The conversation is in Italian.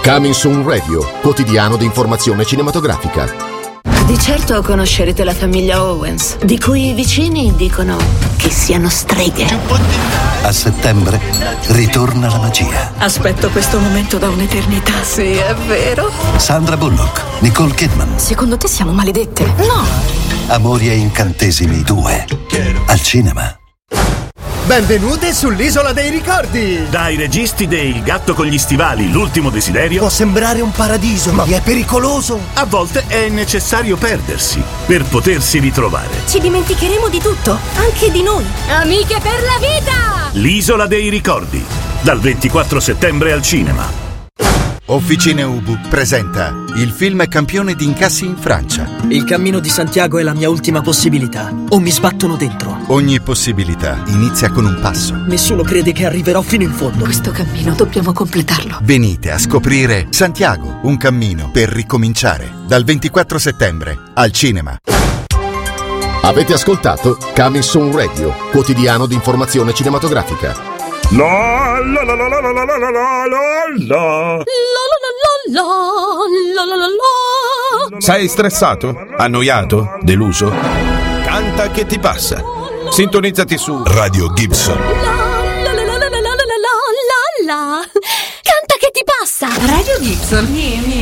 Coming Soon Radio, quotidiano di informazione cinematografica. Di certo conoscerete la famiglia Owens, di cui i vicini dicono che siano streghe. A settembre ritorna la magia. Aspetto questo momento da un'eternità. Sì, è vero. Sandra Bullock, Nicole Kidman. Secondo te siamo maledette? No. Amori e incantesimi 2 al cinema. Benvenute sull'Isola dei Ricordi! Dai registi de Il gatto con gli stivali, l'ultimo desiderio. Può sembrare un paradiso, ma è pericoloso. A volte è necessario perdersi per potersi ritrovare. Ci dimenticheremo di tutto, anche di noi. Amiche per la vita! L'Isola dei Ricordi, dal 24 settembre al cinema. Officine Ubu presenta il film campione di incassi in Francia. Il cammino di Santiago è la mia ultima possibilità, o mi sbattono dentro. Ogni possibilità inizia con un passo. Nessuno crede che arriverò fino in fondo. Questo cammino dobbiamo completarlo. Venite a scoprire Santiago, un cammino per ricominciare, dal 24 settembre al cinema. Avete ascoltato Coming Soon Radio, quotidiano di informazione cinematografica. La la la la la la la la la la. Sei stressato? Annoiato? Deluso? Canta che ti passa. Sintonizzati su Radio Gibson. Canta che ti passa. Radio Gibson.